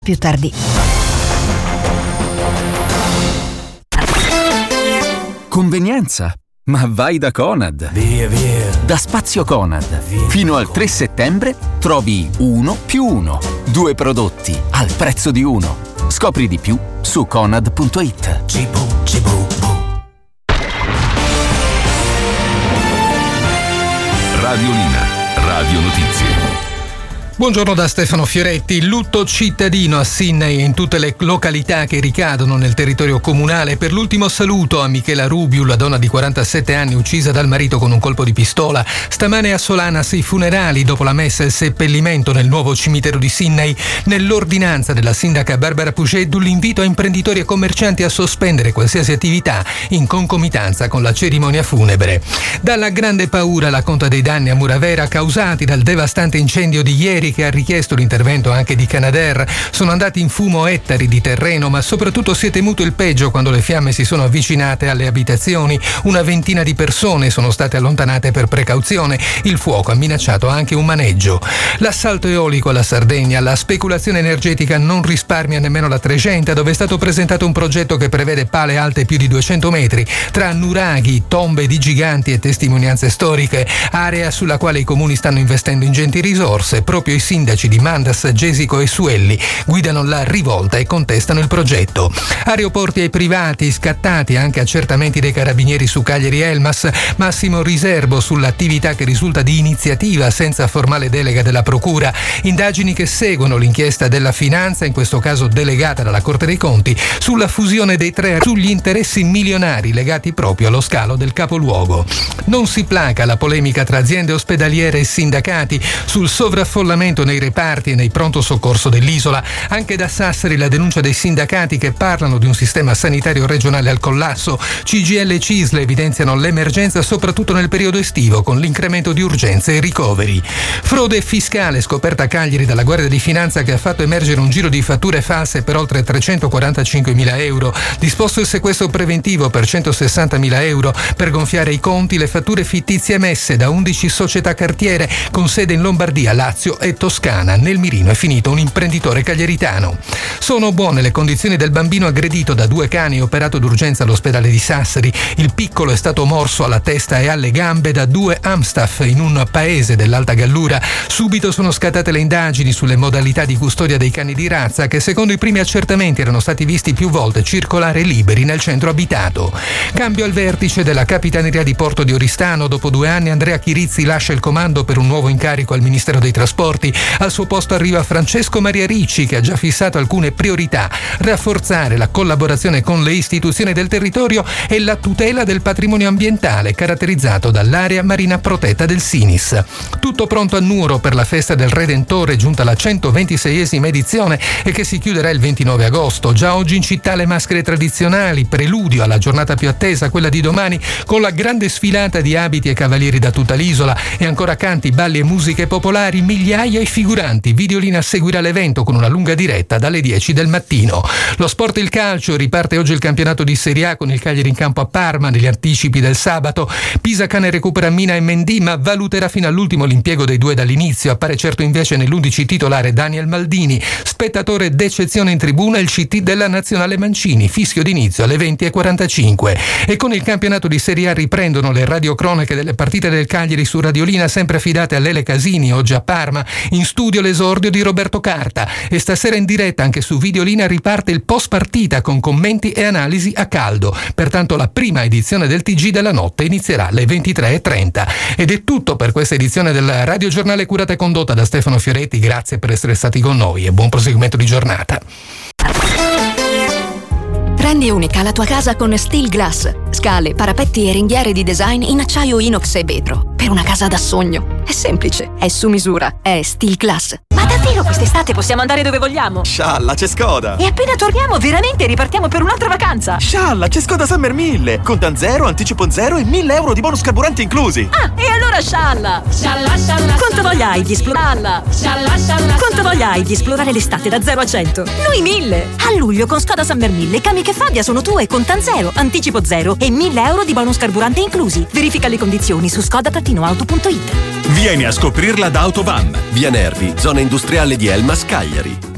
più tardi. Convenienza? Ma vai da Conad! Via, via! Da Spazio Conad. Via. Fino al 3 settembre trovi 1+1. 2 prodotti al prezzo di uno. Scopri di più su conad.it. Radiolina, Radio Notizie. Buongiorno da Stefano Fioretti. Lutto cittadino a Sydney e in tutte le località che ricadono nel territorio comunale per l'ultimo saluto a Michela Rubiu, la donna di 47 anni uccisa dal marito con un colpo di pistola. Stamane a Solanas i funerali, dopo la messa e il seppellimento nel nuovo cimitero di Sydney. Nell'ordinanza della sindaca Barbara Puceddu l'invito a imprenditori e commercianti a sospendere qualsiasi attività in concomitanza con la cerimonia funebre. Dalla grande paura la conta dei danni a Muravera causati dal devastante incendio di ieri, che ha richiesto l'intervento anche di Canadair. Sono andati in fumo ettari di terreno, ma soprattutto si è temuto il peggio quando le fiamme si sono avvicinate alle abitazioni. Una ventina di persone sono state allontanate per precauzione. Il fuoco ha minacciato anche un maneggio. L'assalto eolico alla Sardegna, la speculazione energetica non risparmia nemmeno la Trecenta, dove è stato presentato un progetto che prevede pale alte più di 200 metri, tra nuraghi, tombe di giganti e testimonianze storiche, area sulla quale i comuni stanno investendo ingenti risorse. Proprio i sindaci di Mandas, Gesico e Suelli guidano la rivolta e contestano il progetto. Aeroporti ai privati, scattati anche accertamenti dei carabinieri su Cagliari Elmas, massimo riservo sull'attività che risulta di iniziativa senza formale delega della procura, indagini che seguono l'inchiesta della finanza, in questo caso delegata dalla Corte dei Conti, sulla fusione dei tre sugli interessi milionari legati proprio allo scalo del capoluogo. Non si placa la polemica tra aziende ospedaliere e sindacati sul sovraffollamento nei reparti e nei pronto soccorso dell'isola. Anche da Sassari la denuncia dei sindacati che parlano di un sistema sanitario regionale al collasso. CGIL e CISL evidenziano l'emergenza soprattutto nel periodo estivo, con l'incremento di urgenze e ricoveri. Frode fiscale scoperta a Cagliari dalla Guardia di Finanza, che ha fatto emergere un giro di fatture false per oltre 345.000 euro. Disposto il sequestro preventivo per 160.000 euro per gonfiare i conti. Le fatture fittizie emesse da 11 società cartiere con sede in Lombardia, Lazio e Toscana. Nel mirino è finito un imprenditore cagliaritano. Sono buone le condizioni del bambino aggredito da 2 cani operato d'urgenza all'ospedale di Sassari. Il piccolo è stato morso alla testa e alle gambe da 2 Amstaff in un paese dell'Alta Gallura. Subito sono scattate le indagini sulle modalità di custodia dei cani di razza, che secondo i primi accertamenti erano stati visti più volte circolare liberi nel centro abitato. Cambio al vertice della Capitaneria di Porto di Oristano. Dopo 2 anni Andrea Chirizzi lascia il comando per un nuovo incarico al Ministero dei Trasporti. Al suo posto arriva Francesco Maria Ricci, che ha già fissato alcune priorità: rafforzare la collaborazione con le istituzioni del territorio e la tutela del patrimonio ambientale caratterizzato dall'area marina protetta del Sinis. Tutto pronto a Nuoro per la festa del Redentore, giunta alla 126esima edizione e che si chiuderà il 29 agosto. Già oggi in città le maschere tradizionali, preludio alla giornata più attesa, quella di domani, con la grande sfilata di abiti e cavalieri da tutta l'isola, e ancora canti, balli e musiche popolari, migliaia i figuranti. Videolina seguirà l'evento con una lunga diretta dalle 10 del mattino. Lo sport e il calcio: riparte oggi il campionato di Serie A con il Cagliari in campo a Parma negli anticipi del sabato. Pisacane recupera Mina e Mendy, ma valuterà fino all'ultimo l'impiego dei due dall'inizio. Appare certo invece nell'11 titolare Daniel Maldini. Spettatore d'eccezione in tribuna il CT della Nazionale Mancini, fischio d'inizio alle 20:45. E con il campionato di Serie A riprendono le radiocronache delle partite del Cagliari su Radiolina, sempre affidate a Lele Casini, oggi a Parma. In studio l'esordio di Roberto Carta, e stasera in diretta anche su Videolina riparte il post partita con commenti e analisi a caldo. Pertanto la prima edizione del TG della notte inizierà alle 23:30. Ed è tutto per questa edizione del Radio Giornale curata e condotta da Stefano Fioretti. Grazie per essere stati con noi e buon proseguimento di giornata. Rendi unica la tua casa con Steel Glass. Scale, parapetti e ringhiere di design in acciaio inox e vetro. Per una casa da sogno. È semplice, è su misura, è Steel Glass. Ma davvero quest'estate possiamo andare dove vogliamo? Scialla, c'è Skoda! E appena torniamo veramente ripartiamo per un'altra vacanza! Scialla, c'è Skoda Summer 1000! Contan 0, anticipo 0 e 1.000 euro di bonus carburanti inclusi! Ah, e allora scialla! Scialla, scialla! Quanto voglia hai di esplorare? Scialla, scialla! Quanto voglia hai di esplorare l'estate da 0 a 100? Noi 1000! A luglio con Skoda Summer 1000 i cami che Fabia sono tue, contan 0, anticipo 0 e 1.000 euro di bonus carburante inclusi. Verifica le condizioni su skoda-auto.it. Vieni a scoprirla da Autovan. Via Nervi, zona industriale di Elmas, Cagliari.